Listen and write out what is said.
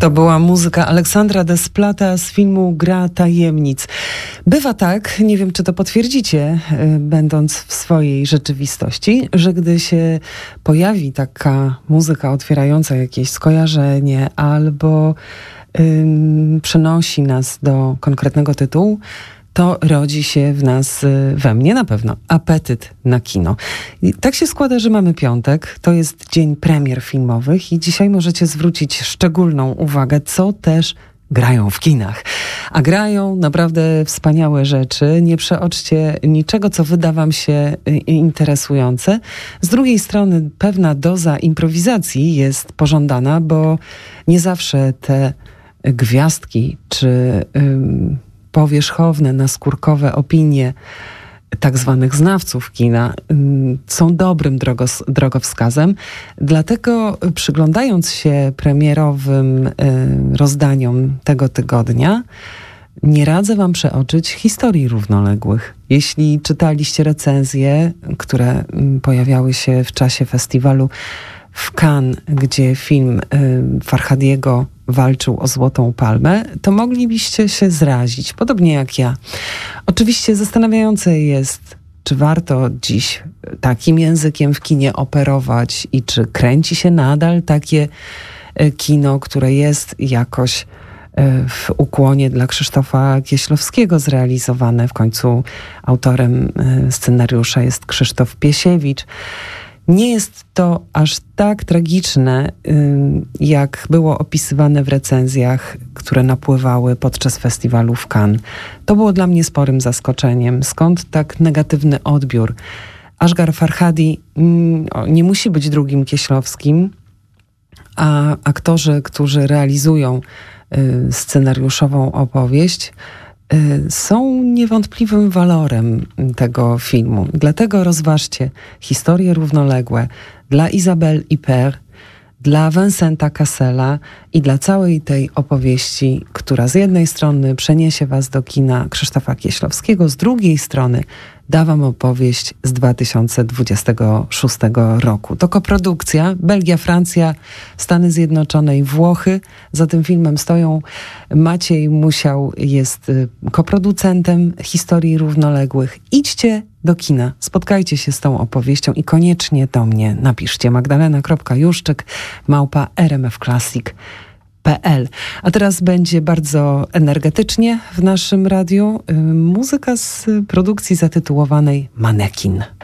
To była muzyka Aleksandra Desplat'a z filmu Gra tajemnic. Bywa tak, nie wiem czy to potwierdzicie, będąc w swojej rzeczywistości, że gdy się pojawi taka muzyka otwierająca jakieś skojarzenie albo przenosi nas do konkretnego tytułu, to rodzi się w nas, we mnie na pewno, apetyt na kino. I tak się składa, że mamy piątek, to jest dzień premier filmowych i dzisiaj możecie zwrócić szczególną uwagę, co też grają w kinach. A grają naprawdę wspaniałe rzeczy. Nie przeoczcie niczego, co wyda wam się interesujące. Z drugiej strony pewna doza improwizacji jest pożądana, bo nie zawsze te gwiazdki czy powierzchowne, naskórkowe opinie tak zwanych znawców kina są dobrym drogowskazem. Dlatego przyglądając się premierowym rozdaniom tego tygodnia, nie radzę wam przeoczyć historii równoległych. Jeśli czytaliście recenzje, które pojawiały się w czasie festiwalu w Cannes, gdzie film Farhadiego walczył o Złotą Palmę, to moglibyście się zrazić, podobnie jak ja. Oczywiście zastanawiające jest, czy warto dziś takim językiem w kinie operować i czy kręci się nadal takie kino, które jest jakoś w ukłonie dla Krzysztofa Kieślowskiego zrealizowane. W końcu autorem scenariusza jest Krzysztof Piesiewicz. Nie jest to aż tak tragiczne, jak było opisywane w recenzjach, które napływały podczas festiwalu w Cannes. To było dla mnie sporym zaskoczeniem. Skąd tak negatywny odbiór? Asghar Farhadi nie musi być drugim Kieślowskim, a aktorzy, którzy realizują scenariuszową opowieść, są niewątpliwym walorem tego filmu. Dlatego rozważcie historie równoległe dla Isabelle Huppert, dla Vincenta Cassela i dla całej tej opowieści, która z jednej strony przeniesie was do kina Krzysztofa Kieślowskiego, z drugiej strony da wam opowieść z 2026 roku. To koprodukcja Belgia, Francja, Stany Zjednoczone i Włochy. Za tym filmem stoją. Maciej Musiał jest koproducentem historii równoległych. Idźcie do kina, spotkajcie się z tą opowieścią i koniecznie do mnie napiszcie magdalena.juszczyk@rmfclassic.pl. A teraz będzie bardzo energetycznie w naszym radiu muzyka z produkcji zatytułowanej Manekin.